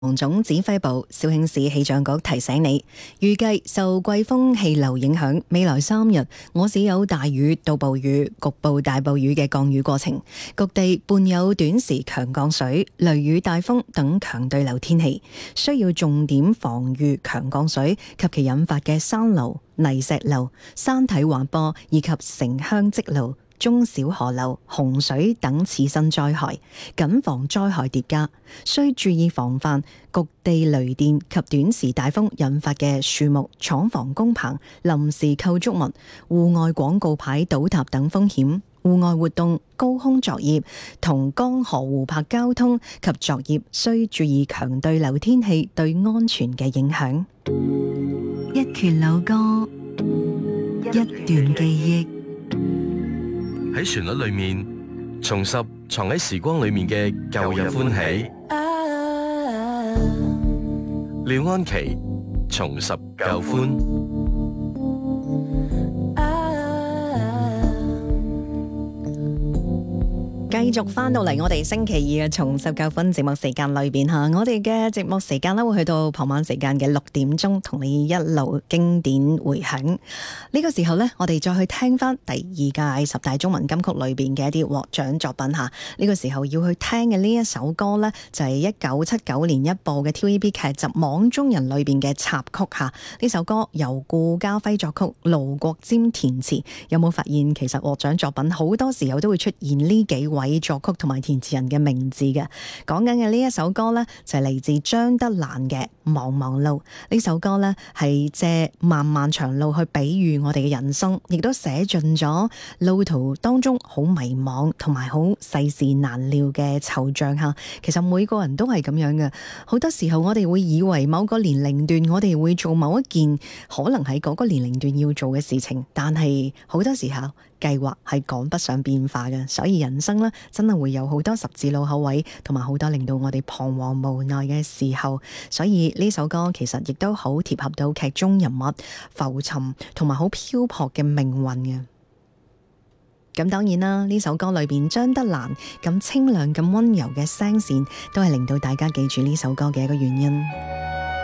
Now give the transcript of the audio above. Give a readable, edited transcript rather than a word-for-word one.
防總指揮部肇慶市氣象局提醒你，預計受季風氣流影響，未來3日我市有大雨到暴雨、局部大暴雨嘅降雨過程，局地伴有短時強降水、雷雨大風等強對流天氣，需要重點防禦強降水及其引發嘅山流、泥石流、山體滑坡以及城鄉積澇、中小河流、洪水等次生災害，謹防災害疊加，需注意防範局地雷電及短時大風引發嘅樹木、廠房工棚、臨時構築物、戶外廣告牌倒塌等風險。戶外活動、高空作業同江河湖泊交通及作業需注意強對流天氣對安全嘅影響。一闕老歌，一段記憶。 喺旋律裏面重拾藏喺時光裏面嘅舊日歡喜。廖安琪重拾舊歡。 繼續翻到嚟我哋星期二嘅重拾舊歡節目時間裏邊吓，我哋嘅節目時間咧會去到傍晚時間嘅6點鐘，同你一路經典回響。呢個時候呢，我哋再去聽翻第2屆10大中文金曲裏邊嘅一啲獲獎作品吓。呢個時候要去聽嘅呢一首歌呢，就係1979年一部嘅 TVB 劇集《網中人》裏邊嘅插曲吓。呢首歌由顧嘉輝作曲，盧國沾填詞。有冇發現其實獲獎作品好多時候都會出現呢幾位作曲同埋填詞人嘅名字嘅？講緊嘅呢一首歌呢，就係嚟自張德蘭嘅《茫茫路》。呢首歌呢，係借漫漫長路去比喻我哋嘅人生，亦都寫盡咗路途當中好迷茫同埋好世事難料嘅惆悵吓。其實每個人都係咁樣嘅，好多時候我哋會以為某個年齡段我哋會做某一件可能喺嗰個年齡段要做嘅事情，但係好多時候計劃係趕不上變化嘅，所以人生呢，真係會有好多十字路口位，同埋好多令到我哋彷徨無奈嘅時候。所以呢首歌其實亦都好貼合到劇中人物浮沉同埋好漂泊嘅命運嘅。咁當然啦，呢首歌裏邊張德蘭咁清亮咁溫柔嘅聲線，都係令到大家記住呢首歌嘅一個原因。